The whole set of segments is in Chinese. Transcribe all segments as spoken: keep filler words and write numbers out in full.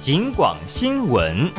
警广新闻。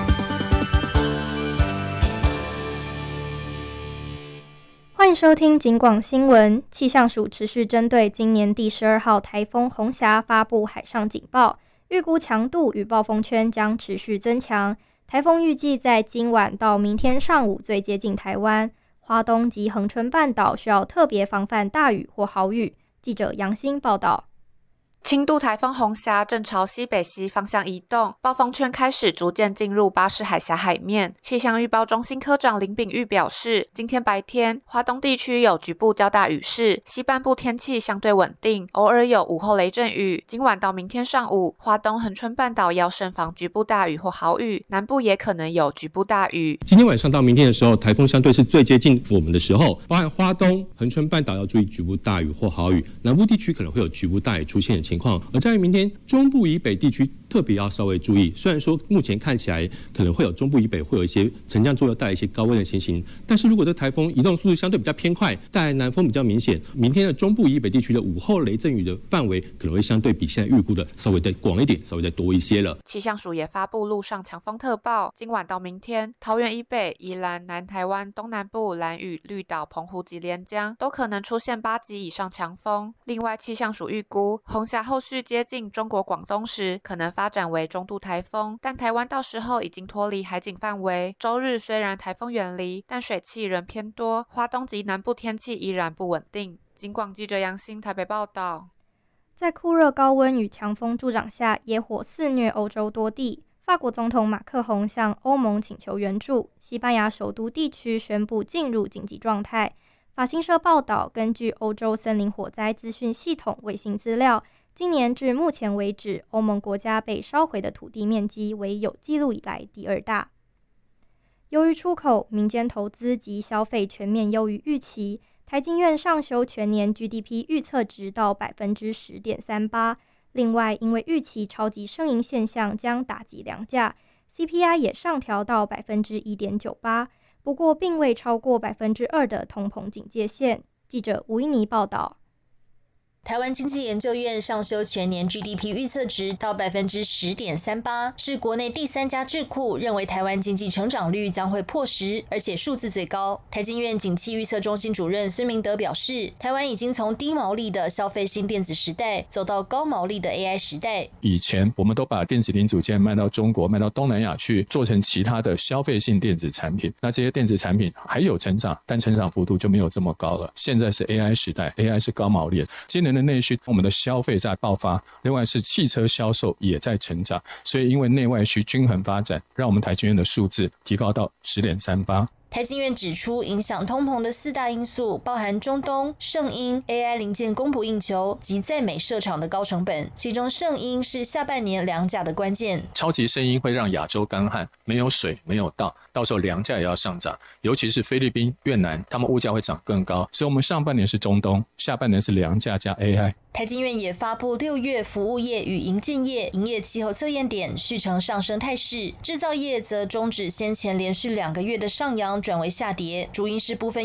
欢迎收听警广新闻。气象署持续针对今年第十二号台风红霞发布海上警报，预估强度与暴风圈将持续增强。台风预计在今晚到明天上午最接近台湾，花东及恒春半岛需要特别防范大雨或豪雨。记者杨欣报道。 轻度台风红霞正朝西北西方向移动，暴风圈开始逐渐进入巴士海峡海面。气象预报中心科长林秉玉表示，今天白天花东地区有局部较大雨势，西半部天气相对稳定，偶尔有午后雷阵雨。今晚到明天上午，花东恒春半岛要慎防局部大雨或豪雨，南部也可能有局部大雨。 今天晚上到明天的时候，台风相对是最接近我们的时候，包含花东恒春半岛要注意局部大雨或豪雨，南部地区可能会有局部大雨出现的情况。而在于明天中部以北地区特别要稍微注意，虽然说目前看起来可能会有中部以北会有一些沉降作用带来一些高温的情形，但是如果这台风移动速度相对比较偏快，带来南风比较明显，明天的中部以北地区的午后雷阵雨的范围可能会相对比现在预估的稍微再广一点，稍微再多一些了。 气象署也发布陆上强风特报，今晚到明天桃园以北、宜兰、南台湾东南部、兰屿、绿岛、澎湖及连江都可能出现八级以上强风。另外气象署预估红霞后续接近中国广东时可能发展为中度台风，但台湾到时候已经脱离海警范围。周日虽然台风远离，但水汽仍偏多，花东及南部天气依然不稳定。警广记者杨欣台北报道。 在酷热高温与强风助长下，野火肆虐欧洲多地。法国总统马克宏向欧盟请求援助，西班牙首都地区宣布进入紧急状态。法新社报道，根据欧洲森林火灾资讯系统卫星资料，今年至目前为止，欧盟国家被烧毁的土地面积为有记录以来第二大。由于出口、民间投资及消费全面优于预期，台经院上修全年 G D P 预测值到 百分之十点三八。另外，因为预期超级盛银现象将打击粮价， C P I 也上调到 百分之一点九八， 不过并未超过 百分之二 的通膨警戒线。记者吴依妮报道。 台湾经济研究院上修全年 G D P 预测值到 百分之十点三八， 是国内第三家智库认为台湾经济成长率将会破十，而且数字最高。台经院景气预测中心主任孙明德表示，台湾已经从低毛利的消费性电子时代走到高毛利的 A I 时代。 以前我们都把电子零组件卖到中国、卖到东南亚去，做成其他的消费性电子产品，那这些电子产品还有成长，但成长幅度就没有这么高了。现在是 A I 时代， A I 是高毛利，今年的内需，我们的消费在爆发，另外是汽车销售也在成长，所以因为内外需均衡发展，让我们台经院的数字提高到 十点三八。 台经院指出，影响通膨的四大因素包含中东、圣婴、A I 零件供不应求及在美设厂的高成本，其中圣婴是下半年粮价的关键。 超级圣婴会让亚洲干旱，没有水，没有稻，到时候粮价也要上涨，尤其是菲律宾、越南，他们物价会涨更高，所以我们上半年是中东，下半年是粮价加 A I。 台经院也发布六月服务业与营建业营业气候测验点续呈上升态势，制造业则终止先前连续两个月的上扬，转为下跌，主因是部分